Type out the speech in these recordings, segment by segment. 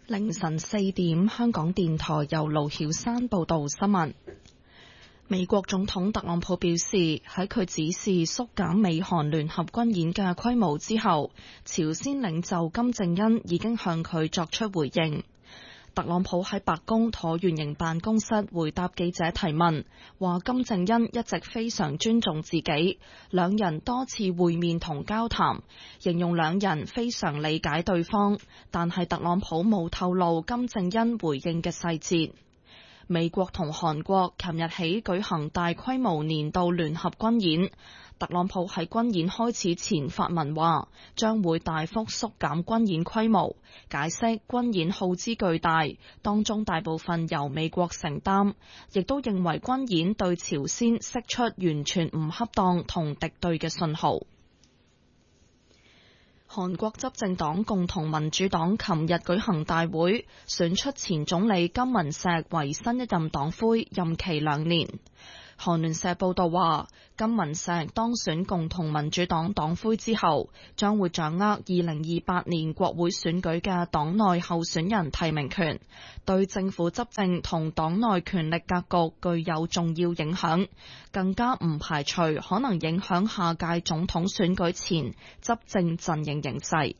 凌晨4點，香港電台由盧曉山報道新聞。美國總統特朗普表示，喺佢指示縮減美韓聯合軍演嘅規模之後，朝鮮領袖金正恩已經向佢作出回應。特朗普喺白宮橢圓形辦公室回答記者提問，話金正恩一直非常尊重自己，兩人多次會面同交談，形容兩人非常理解對方，但係特朗普冇透露金正恩回應嘅細節。美國同韓國琴日起舉行大規模年度聯合軍演，特朗普喺軍演開始前發文話，將會大幅縮減軍演規模，解釋軍演耗資巨大，當中大部分由美國承擔，亦都認為軍演對朝鮮釋出完全唔恰當同敵對嘅信號。韓國執政黨共同民主黨琴日舉行大會，選出前總理金文錫為新一任黨魁，任期2年。韓聯社報道話，金文錫當選共同民主黨黨魁之後，將會掌握2028年國會選舉嘅黨內候選人提名權，對政府執政同黨內權力格局具有重要影響，更加唔排除可能影響下屆總統選舉前執政陣營形勢。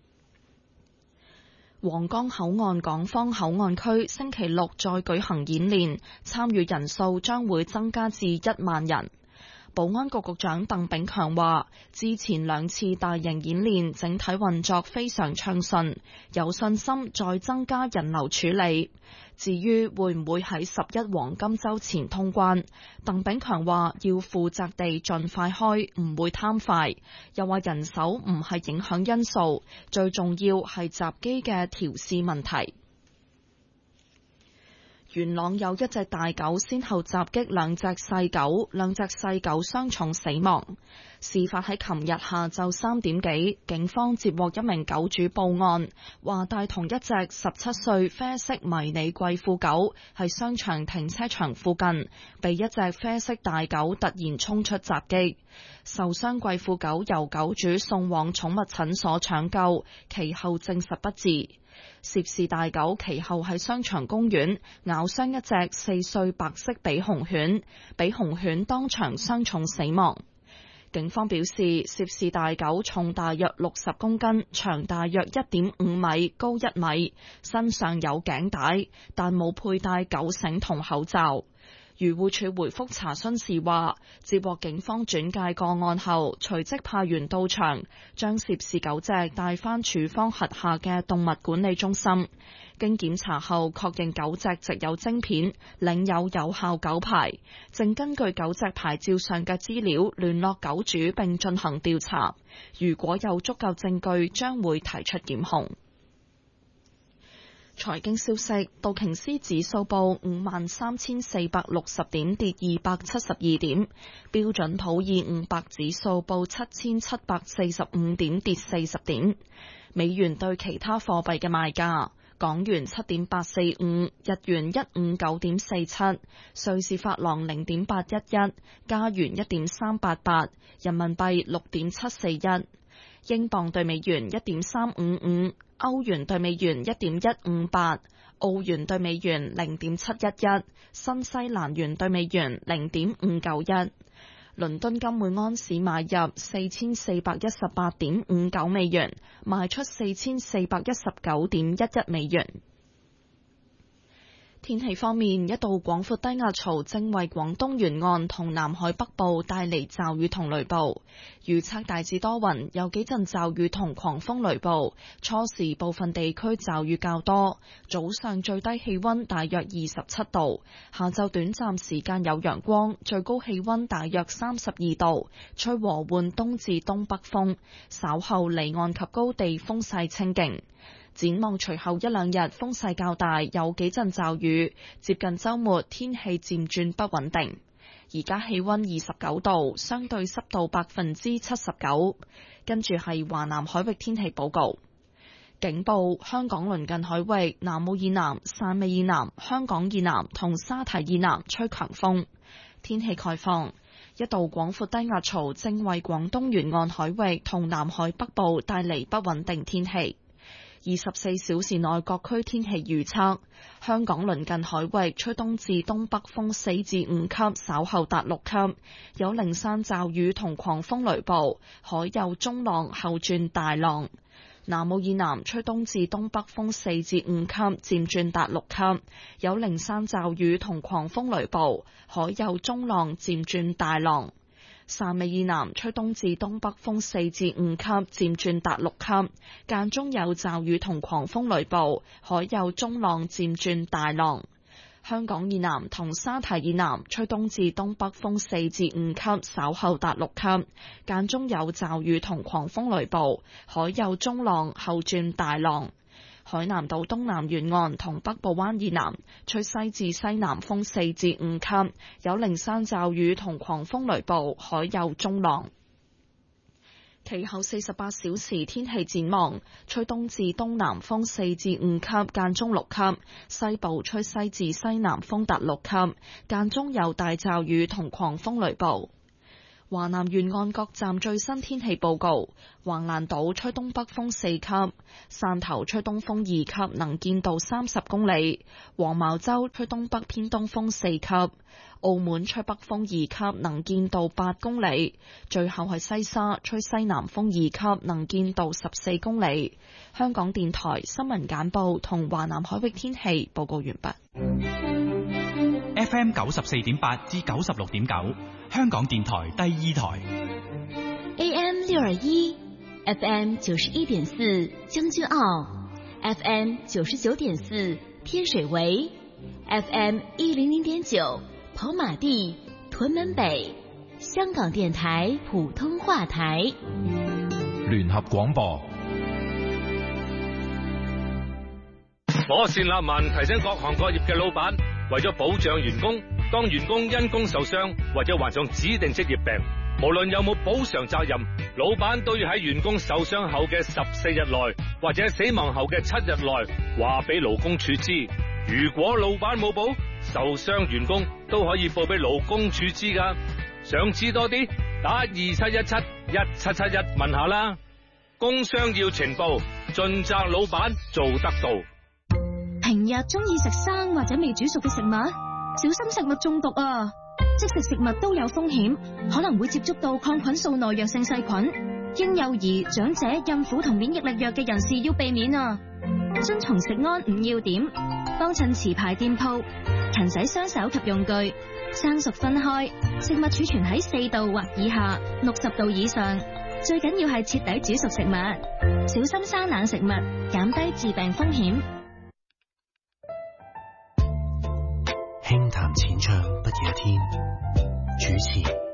皇崗口岸港方口岸區星期六再舉行演練，參與人數將會增加至1萬人。保安局局長鄧炳強話，之前2次大型演練整體運作非常暢順，有信心再增加人流處理。至於會唔會喺11黃金週前通關，鄧炳強話要負責地盡快開，唔會貪快。又話人手唔係影響因素，最重要係閘機嘅調試問題。元朗有一隻大狗先後襲擊2隻細狗，2隻細狗傷重死亡。事發喺琴日下晝3點幾，警方接獲一名狗主報案，話帶同一隻17歲啡色迷你貴婦狗喺商場停車場附近，被一隻啡色大狗突然衝出襲擊。受傷貴婦狗由狗主送往寵物診所搶救，其後證實不治。涉事大狗其後喺商場公園咬傷一隻4歲白色比熊犬，比熊犬當場傷重死亡。警方表示，涉事大狗重大約60公斤，長大約1.5米，高1米，身上有頸帶，但冇佩戴狗繩同口罩。漁護署回覆查詢時話，接獲警方轉介個案後，隨即派員到場，將涉事狗隻帶返署方轄下嘅動物管理中心。經檢查後，確認狗隻植有晶片，領有有效狗牌，正根據狗隻牌照上嘅資料聯絡狗主並進行調查。如果有足夠證據，將會提出檢控。財經消息，道瓊斯指數報53,460點，跌272點；標準普爾500指數報7,745點，跌40點。美元對其他貨幣嘅賣價：港元7.845，日元159.47，瑞士法郎0.811，加元1.388，人民幣6.741，英鎊對美元1.355。歐元對美元1.158，澳元對美元0.711，新西蘭元對美元0.591。倫敦金每安士買入4418.59美元，賣出4419.11美元。天氣方面，一道廣闊低壓槽正為廣東沿岸同南海北部帶嚟驟雨同雷暴，預測大致多雲，有幾陣驟雨同狂風雷暴，初時部分地區驟雨較多，早上最低氣溫大約27度，下晝短暫時間有陽光，最高氣溫大約32度，吹和緩東至東北風，稍後離岸及高地風勢清勁。展望隨後1-2日風勢較大，有幾陣驟雨，接近週末天氣漸轉不穩定。而家氣溫29度，相對濕度79%。跟住係華南海域天氣報告。警報：香港鄰近海域、南澳以南、汕尾以南、香港以南同沙堤以南吹強風。天氣概況：一道廣闊低壓槽正為廣東沿岸海域同南海北部帶嚟不穩定天氣。 24小時內各區天氣預測：香港鄰近海域吹東至東北風4至5級，稍後達6級，有零散驟雨同狂風雷暴，海有中浪後轉大浪。南澳以南吹東至東北風4至5級，漸轉達6級，有零散驟雨同狂風雷暴，海有中浪漸轉大浪。汕尾以南吹東至東北風4至5級，漸轉達6級，間中有驟雨同狂風雷暴，海有中浪漸轉大浪。香港以南同沙堤以南吹東至東北風4至5級，稍後達6級，間中有驟雨同狂風雷暴，海有中浪後轉大浪。海南島東南沿岸同北部灣以南吹西至西南風4至5級，有零散驟雨同狂風雷暴，海有中浪。其後48小時天氣展望：吹東至東南風4至5級，間中6級；西部吹西至西南風達6級，間中有大驟雨同狂風雷暴。華南沿岸各站最新天氣報告：橫瀾島吹東北風4級，汕頭吹東風2級，能見度30公里；黃茅洲吹東北偏東風4級，澳門吹北風2級，能見度8公里。最後係西沙吹西南風2級，能見度14公里。香港電台新聞簡報同華南海域天氣報告完畢。 FM 94.8至96.9，香港電台第二台。 AM 621 FM 91.4將軍澳 FM 99.4天水圍 FM 100.9跑馬地屯門北，香港電台普通話台。 聯合廣播。 我單立文提醒各行各業嘅老闆，為咗保障員工，當員工因工受傷或者患上指定職業病，無論有冇補償責任，老闆都要喺員工受傷後嘅14日內或者死亡後嘅7日內話俾勞工處知。如果老闆冇補，受傷員工都可以報俾勞工處知噶。想知多啲，打27171771問下啦。工傷要呈報，盡責老闆做得到。 平日中意食生或者未煮熟嘅食物，小心食物中毒啊！即食食物都有風險，可能會接觸到抗菌素耐藥性細菌。嬰幼兒、長者、孕婦同免疫力弱嘅人士要避免啊！遵從食安5要點，幫襯持牌店鋪，勤洗雙手及用具，生熟分開，食物儲存喺4度或以下，60度以上。最緊要係徹底煮熟食物，小心生冷食物，減低致病風險。 輕談淺唱不夜天，主持